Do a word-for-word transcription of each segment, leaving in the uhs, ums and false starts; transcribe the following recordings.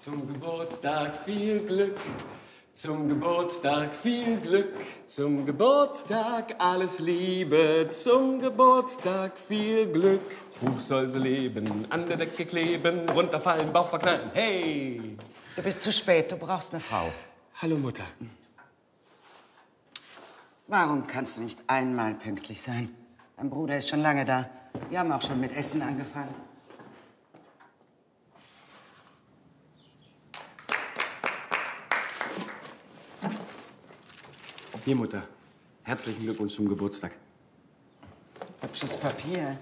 Zum Geburtstag viel Glück, zum Geburtstag viel Glück, zum Geburtstag alles Liebe, zum Geburtstag viel Glück. Hoch soll sie leben, an der Decke kleben, runterfallen, Bauch verknallen, hey! Du bist zu spät, du brauchst eine Frau. Hallo, Mutter. Warum kannst du nicht einmal pünktlich sein? Dein Bruder ist schon lange da. Wir haben auch schon mit Essen angefangen. Hier, Mutter. Herzlichen Glückwunsch zum Geburtstag. Hübsches Papier.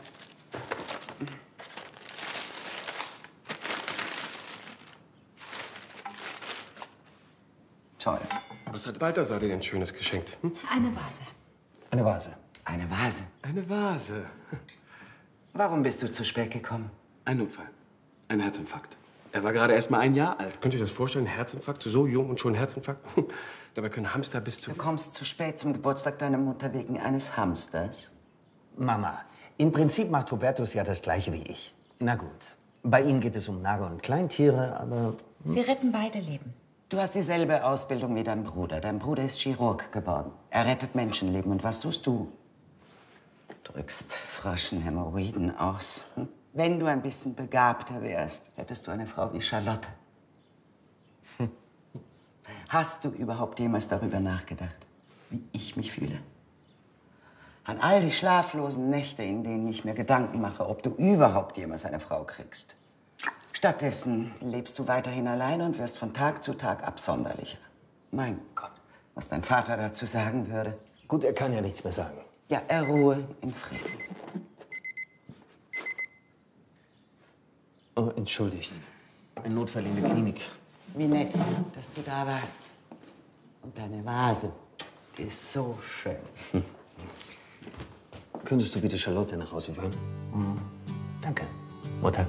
Toll. Was hat Balthasar dir denn Schönes geschenkt? Hm? Eine Vase. Eine Vase. Eine Vase. Eine Vase. Warum bist du zu spät gekommen? Ein Unfall. Ein Herzinfarkt. Er war gerade erst mal ein Jahr alt. Könnt ihr euch das vorstellen? Herzinfarkt? So jung und schon Herzinfarkt? Dabei können Hamster bis zu... Du kommst zu spät zum Geburtstag deiner Mutter wegen eines Hamsters? Mama, im Prinzip macht Hubertus ja das Gleiche wie ich. Na gut, bei ihm geht es um Nager- und Kleintiere, aber... Sie retten beide Leben. Du hast dieselbe Ausbildung wie dein Bruder. Dein Bruder ist Chirurg geworden. Er rettet Menschenleben. Und was tust du? Drückst Froschen Hämorrhoiden aus. Hm? Wenn du ein bisschen begabter wärst, hättest du eine Frau wie Charlotte. Hm. Hast du überhaupt jemals darüber nachgedacht, wie ich mich fühle? An all die schlaflosen Nächte, in denen ich mir Gedanken mache, ob du überhaupt jemals eine Frau kriegst. Stattdessen lebst du weiterhin allein und wirst von Tag zu Tag absonderlicher. Mein Gott, was dein Vater dazu sagen würde. Gut, er kann ja nichts mehr sagen. Ja, er ruhe in Frieden. Oh, entschuldigt. Ein Notfall in der Klinik. Wie nett, dass du da warst. Und deine Vase, die ist so schön. Hm. Könntest du bitte Charlotte nach Hause fahren? Mhm. Danke, Mutter.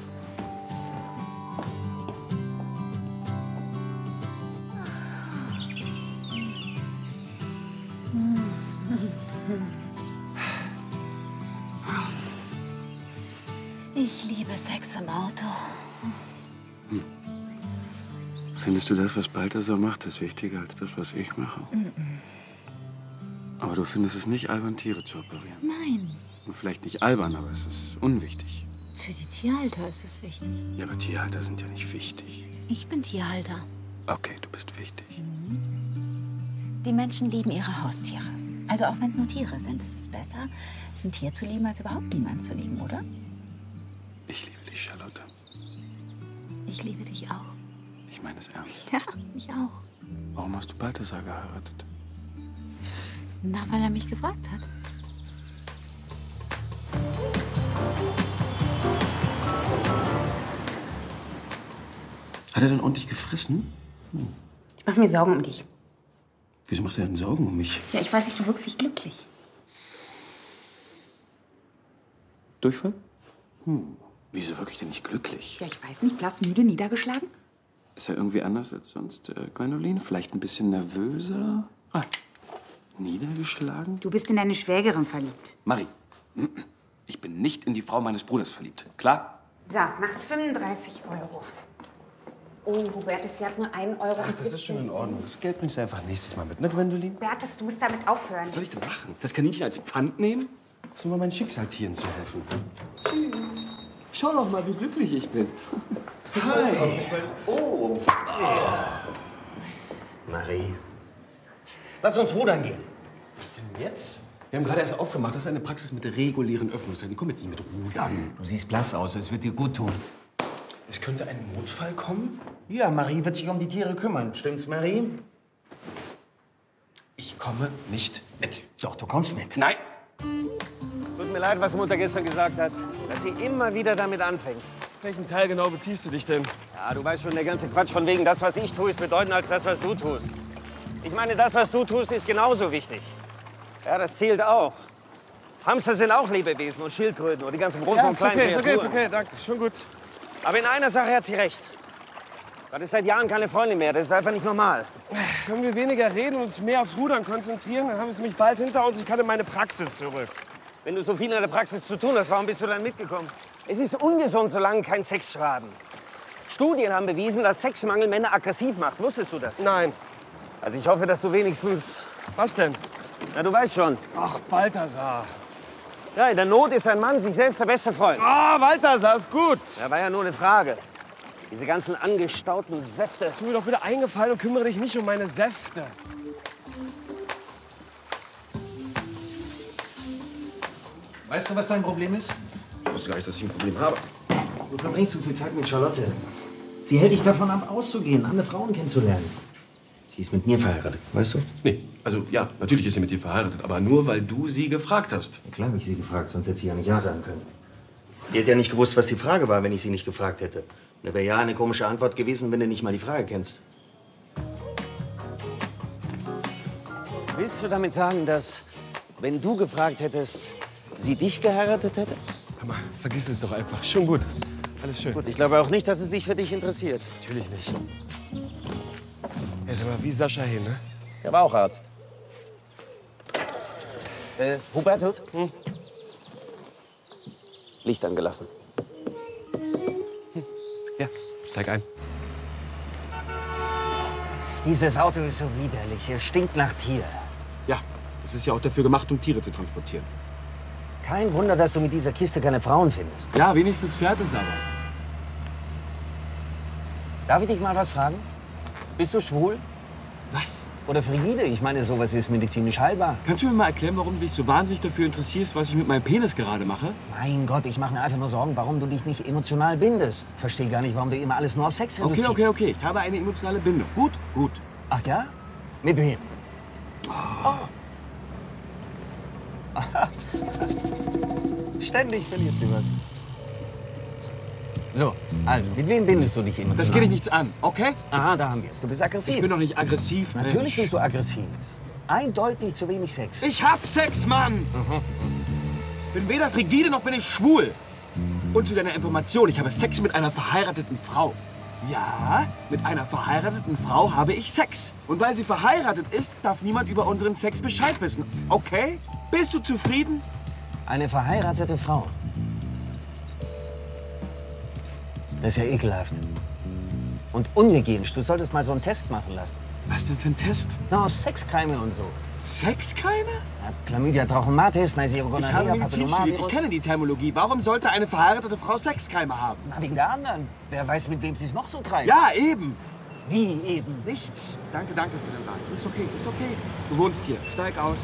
Ich liebe Sex im Auto. Hm. Findest du das, was Balthasar macht, ist wichtiger als das, was ich mache? Mm-mm. Aber du findest es nicht albern, Tiere zu operieren? Nein. Und vielleicht nicht albern, aber es ist unwichtig. Für die Tierhalter ist es wichtig. Ja, aber Tierhalter sind ja nicht wichtig. Ich bin Tierhalter. Okay, du bist wichtig. Die Menschen lieben ihre Haustiere. Also auch wenn es nur Tiere sind, ist es besser, ein Tier zu lieben, als überhaupt niemand zu lieben, oder? Ich liebe dich, Charlotte. Ich liebe dich auch. Ich meine es ernst. Ja, ich auch. Warum hast du Balthasar geheiratet? Na, weil er mich gefragt hat. Hat er denn ordentlich gefressen? Hm. Ich mache mir Sorgen um dich. Wieso machst du denn Sorgen um mich? Ja, ich weiß nicht, du wirkst nicht glücklich. Durchfall? Hm. Wieso wirklich denn nicht glücklich? Ja, ich weiß nicht, blass, müde, niedergeschlagen? Ist er irgendwie anders als sonst, äh, Gwendoline? Vielleicht ein bisschen nervöser? Ah, niedergeschlagen? Du bist in deine Schwägerin verliebt. Marie, ich bin nicht in die Frau meines Bruders verliebt. Klar? So, macht fünfunddreißig Euro. Oh, Hubertus, sie hat nur einen Euro. Ach, das ist schon in Ordnung. Das Geld bringst du einfach nächstes Mal mit, ne, Gwendoline? Hubertus, du musst damit aufhören. Was soll ich denn machen? Das Kaninchen als Pfand nehmen? Das ist nur mein Schicksaltieren zu helfen. Tschüss. Schau doch mal, wie glücklich ich bin. Hi. Oh. Marie. Lass uns rudern gehen. Was denn jetzt? Wir haben gerade erst aufgemacht. Das ist eine Praxis mit regulären Öffnungszeiten. Komm jetzt nicht mit Rudern. Du siehst blass aus. Es wird dir gut tun. Es könnte ein Notfall kommen? Ja, Marie wird sich um die Tiere kümmern. Stimmt's, Marie? Ich komme nicht mit. Doch, du kommst mit. Nein. Tut mir leid, was Mutter gestern gesagt hat. Dass sie immer wieder damit anfängt. Welchen Teil genau beziehst du dich denn? Ja, du weißt schon, der ganze Quatsch von wegen, das, was ich tue, ist bedeutender als das, was du tust. Ich meine, das, was du tust, ist genauso wichtig. Ja, das zählt auch. Hamster sind auch Lebewesen und Schildkröten und die ganzen großen Ja, und ist kleinen okay, ist okay, ist Kreaturen. okay, danke, schon gut. Aber in einer Sache hat sie recht. Das ist seit Jahren keine Freundin mehr. Das ist einfach nicht normal. Können wir weniger reden und uns mehr aufs Rudern konzentrieren? Dann haben wir es nämlich bald hinter uns. Ich kann in meine Praxis zurück. Wenn du so viel in der Praxis zu tun hast, warum bist du dann mitgekommen? Es ist ungesund, so lange keinen Sex zu haben. Studien haben bewiesen, dass Sexmangel Männer aggressiv macht. Wusstest du das? Nein. Also ich hoffe, dass du wenigstens... Was denn? Na, du weißt schon. Ach, Balthasar. Ja, in der Not ist ein Mann sich selbst der beste Freund. Ah, Balthasar, ist gut. Ja, war ja nur eine Frage. Diese ganzen angestauten Säfte. Tu mir doch bitte eingefallen und kümmere dich nicht um meine Säfte. Weißt du, was dein Problem ist? Ich wusste gar nicht, dass ich ein Problem habe. Du verbringst zu viel Zeit mit Charlotte. Sie hält dich davon ab, auszugehen, andere Frauen kennenzulernen. Sie ist mit mir verheiratet, weißt du? Nee, also ja, natürlich ist sie mit dir verheiratet, aber nur, weil du sie gefragt hast. Ja, klar habe ich sie gefragt, sonst hätte sie ja nicht Ja sagen können. Die hätte ja nicht gewusst, was die Frage war, wenn ich sie nicht gefragt hätte. Da wäre ja eine komische Antwort gewesen, wenn du nicht mal die Frage kennst. Willst du damit sagen, dass, wenn du gefragt hättest, sie dich geheiratet hätte? Aber vergiss es doch einfach. Schon gut. Alles schön. Gut, ich glaube auch nicht, dass es sich für dich interessiert. Natürlich nicht. Ja, sag mal, wie Sascha hin, ne? Der war auch Arzt. Äh, Hubertus? Hm? Licht angelassen. Ja, steig ein. Dieses Auto ist so widerlich. Es stinkt nach Tier. Ja, es ist ja auch dafür gemacht, um Tiere zu transportieren. Kein Wunder, dass du mit dieser Kiste keine Frauen findest. Ja, wenigstens fährt es aber. Darf ich dich mal was fragen? Bist du schwul? Was? Oder frigide? Ich meine, sowas ist medizinisch heilbar. Kannst du mir mal erklären, warum du dich so wahnsinnig dafür interessierst, was ich mit meinem Penis gerade mache? Mein Gott, ich mache mir einfach nur Sorgen, warum du dich nicht emotional bindest. Verstehe gar nicht, warum du immer alles nur auf Sex Okay, reduzierst. okay, okay. Ich habe eine emotionale Bindung. Gut, gut. Ach ja? Mit wem? Oh. Ständig verliert sie was. So, also, mit wem bindest du dich emotional? Das geht dich nichts an, okay? Aha, da haben wir es. Du bist aggressiv. Ich bin doch nicht aggressiv, Mensch. Natürlich bist du aggressiv. Eindeutig zu wenig Sex. Ich hab Sex, Mann! Bin weder frigide noch bin ich schwul. Und zu deiner Information, ich habe Sex mit einer verheirateten Frau. Ja, mit einer verheirateten Frau habe ich Sex. Und weil sie verheiratet ist, darf niemand über unseren Sex Bescheid wissen. Okay? Bist du zufrieden? Eine verheiratete Frau. Das ist ja ekelhaft. Und unhygienisch. Du solltest mal so einen Test machen lassen. Was denn für ein Test? Na, aus Sexkeime und so. Sexkeime? Ja, Chlamydia trachomatis, Neisseria Ich habe gonorrhea, Medizin studiert. Ich Papillomavirus. kenne die Terminologie. Warum sollte eine verheiratete Frau Sexkeime haben? Na, wegen der anderen. Wer weiß, mit wem sie es noch so treibt. Ja, eben. Wie eben? Nichts. Danke, danke für den Rat. Ist okay, ist okay. Du wohnst hier. Steig aus.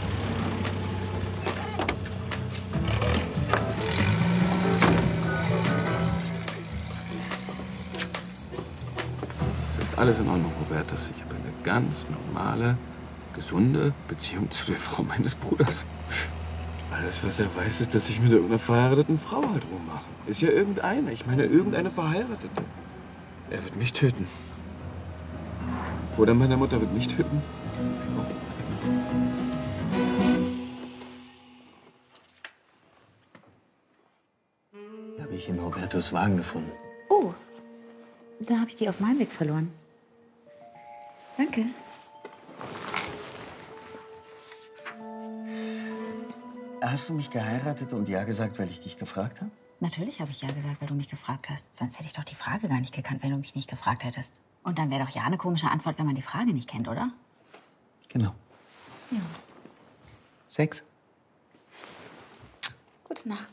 Es ist alles in Ordnung, Hubertus. Ich habe eine ganz normale, gesunde Beziehung zu der Frau meines Bruders. Alles, was er weiß, ist, dass ich mit irgendeiner verheirateten Frau halt rummache. Ist ja irgendeine. Ich meine, irgendeine Verheiratete. Er wird mich töten. Oder meine Mutter wird mich töten. Habe ich in Hubertus Wagen gefunden. Oh, so habe ich die auf meinem Weg verloren. Danke. Hast du mich geheiratet und ja gesagt, weil ich dich gefragt habe? Natürlich habe ich ja gesagt, weil du mich gefragt hast. Sonst hätte ich doch die Frage gar nicht gekannt, wenn du mich nicht gefragt hättest. Und dann wäre doch ja eine komische Antwort, wenn man die Frage nicht kennt, oder? Genau. Ja. Sex? Gute Nacht.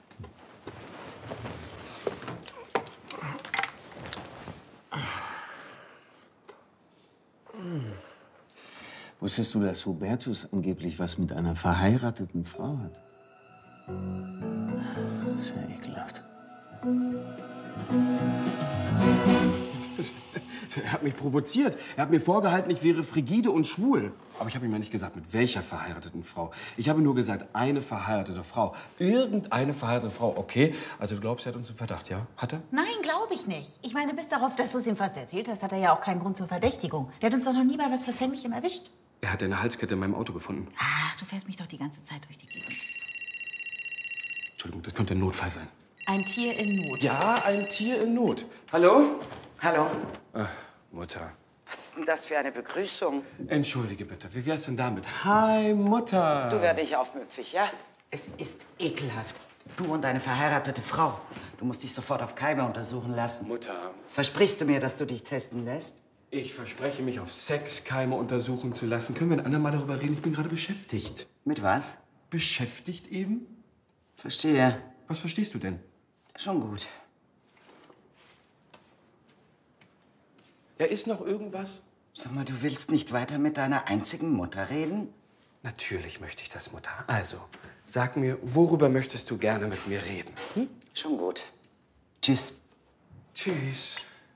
Wusstest du, dass Hubertus angeblich was mit einer verheirateten Frau hat? Das ist ja ekelhaft. Er hat mich provoziert. Er hat mir vorgehalten, ich wäre frigide und schwul. Aber ich habe ihm ja nicht gesagt, mit welcher verheirateten Frau. Ich habe nur gesagt, eine verheiratete Frau. Irgendeine verheiratete Frau, okay? Also du glaubst, er hat uns im Verdacht, ja? Hat er? Nein, glaube ich nicht. Ich meine, bis darauf, dass du es ihm fast erzählt hast, hat er ja auch keinen Grund zur Verdächtigung. Der hat uns doch noch nie bei was Verfänglichem erwischt. Er hat eine Halskette in meinem Auto gefunden. Ach, du fährst mich doch die ganze Zeit durch die Gegend. Entschuldigung, das könnte ein Notfall sein. Ein Tier in Not. Ja, ein Tier in Not. Hallo? Hallo? Ach, Mutter. Was ist denn das für eine Begrüßung? Entschuldige bitte, wie wär's denn damit? Hi, Mutter. Du werde nicht aufmüpfig, ja? Es ist ekelhaft. Du und deine verheiratete Frau. Du musst dich sofort auf Keime untersuchen lassen. Mutter, Versprichst du mir, dass du dich testen lässt? ich verspreche mich, auf Sexkeime untersuchen zu lassen. Können wir ein andermal darüber reden? Ich bin gerade beschäftigt. Mit was? Beschäftigt eben? Verstehe. Was verstehst du denn? Schon gut. Ja, ist noch irgendwas? Sag mal, du willst nicht weiter mit deiner einzigen Mutter reden? Natürlich möchte ich das, Mutter. Also, sag mir, worüber möchtest du gerne mit mir reden? Hm? Schon gut. Tschüss. Tschüss.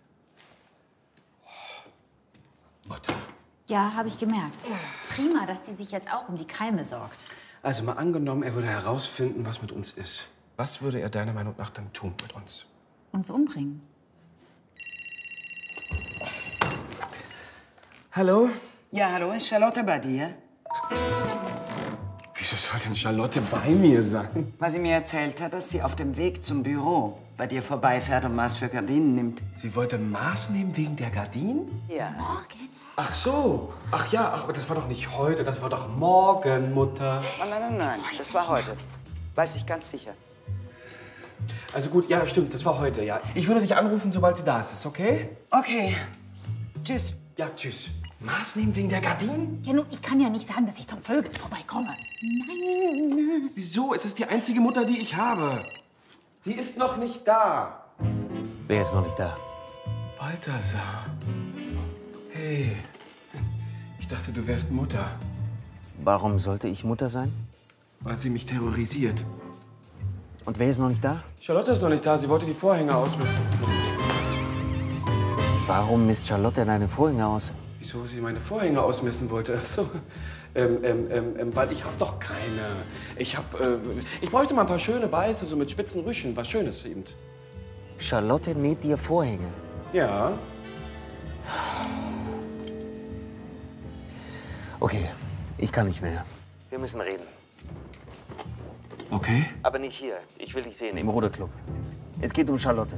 Oh, Mutter. Ja, habe ich gemerkt. Prima, dass die sich jetzt auch um die Keime sorgt. Also mal angenommen, er würde herausfinden, was mit uns ist. Was würde er deiner Meinung nach dann tun mit uns? Uns umbringen. Hallo? Ja, hallo, ist Charlotte bei dir? Wieso soll denn Charlotte bei mir sein? Weil sie mir erzählt hat, dass sie auf dem Weg zum Büro bei dir vorbeifährt und Maß für Gardinen nimmt. Sie wollte Maß nehmen wegen der Gardinen? Ja. Morgen? Ach so. Ach ja, ach, aber das war doch nicht heute, das war doch morgen, Mutter. Oh, nein, nein, nein, das war heute. Weiß ich ganz sicher. Also gut, ja, stimmt, das war heute, ja. Ich würde dich anrufen, sobald sie da ist, ist okay? Okay. Tschüss. Ja, tschüss. Maß nehmen wegen der Gardinen? Ja, nun, ich kann ja nicht sagen, dass ich zum Vögeln vorbeikomme. Nein. Wieso? Es ist die einzige Mutter, die ich habe. Sie ist noch nicht da. Wer ist noch nicht da? Balthasar. Hey. Ich dachte, du wärst Mutter, Warum sollte ich Mutter sein? weil sie mich terrorisiert. Und wer ist noch nicht da? Charlotte ist noch nicht da. Sie wollte die Vorhänge ausmisten. Warum misst Charlotte deine Vorhänge aus? Wieso sie meine Vorhänge ausmessen wollte? Ach so. Ähm, ähm, ähm, ähm, weil ich hab doch keine. Ich hab, äh, ich bräuchte mal ein paar schöne weiße, so mit spitzen Rüschen. Was Schönes eben. Charlotte näht dir Vorhänge. Ja. Okay, ich kann nicht mehr. Wir müssen reden. Okay. Aber nicht hier. Ich will dich sehen, im Ruderclub. Es geht um Charlotte.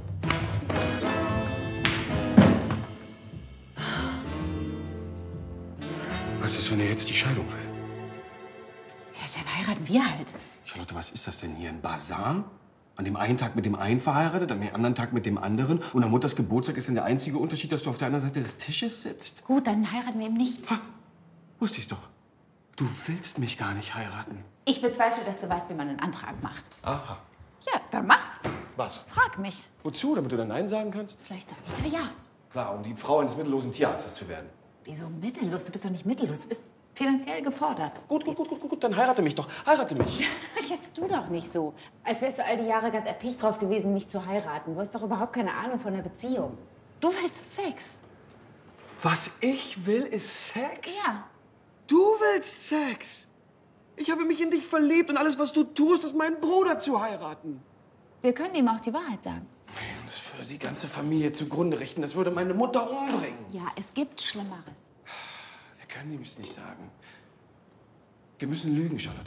Was ist, wenn er jetzt die Scheidung will? Ja, dann heiraten wir halt. Charlotte, was ist das denn hier? Ein Basar? An dem einen Tag mit dem einen verheiratet, an dem anderen Tag mit dem anderen. Und am Mutters Geburtstag ist dann der einzige Unterschied, dass du auf der anderen Seite des Tisches sitzt? Gut, dann heiraten wir eben nicht. Ha, wusste ich's doch. Du willst mich gar nicht heiraten. Ich bezweifle, dass du weißt, wie man einen Antrag macht. Aha. Ja, dann mach's. Was? Frag mich. Wozu? Damit du dann Nein sagen kannst? Vielleicht sag ich ja, ja. Klar, um die Frau eines mittellosen Tierarztes zu werden. Wieso mittellos? Du bist doch nicht mittellos. Du bist finanziell gefordert. Gut, gut, gut, gut, gut, dann heirate mich doch. Heirate mich. Jetzt tu doch nicht so. Als wärst du all die Jahre ganz erpicht drauf gewesen, mich zu heiraten. Du hast doch überhaupt keine Ahnung von der Beziehung. Du willst Sex. Was ich will, ist Sex? Ja. Du willst Sex? Ich habe mich in dich verliebt und alles, was du tust, ist meinen Bruder zu heiraten. Wir können ihm auch die Wahrheit sagen. Das würde die ganze Familie zugrunde richten. Das würde meine Mutter umbringen. Ja, es gibt Schlimmeres. Wir können ihm es nicht sagen. Wir müssen lügen, Charlotte.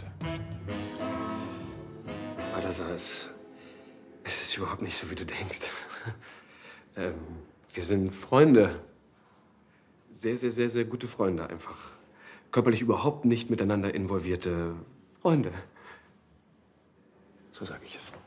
Balthasar, es, es ist überhaupt nicht so, wie du denkst. ähm, wir sind Freunde. Sehr, sehr, sehr, sehr gute Freunde einfach. Körperlich überhaupt nicht miteinander involvierte Freunde. So sage ich es.